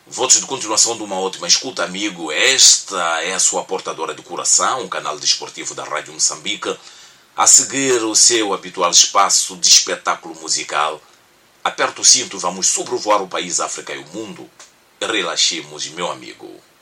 Votos de continuação de uma ótima escuta, amigo. Esta é a sua portadora de coração, o canal desportivo da Rádio Moçambique. A seguir o seu habitual espaço de espetáculo musical. Aperta o cinto e vamos sobrevoar o país, a África e o mundo. Relaxemos, meu amigo.